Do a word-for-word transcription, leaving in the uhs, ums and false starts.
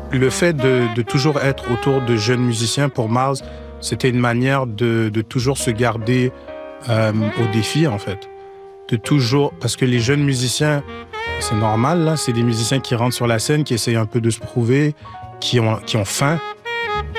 Le fait de, de toujours être autour de jeunes musiciens, pour Miles, c'était une manière de, de toujours se garder euh, au défi, en fait. De toujours... Parce que les jeunes musiciens, c'est normal, là, c'est des musiciens qui rentrent sur la scène, qui essayent un peu de se prouver, qui ont, qui ont faim.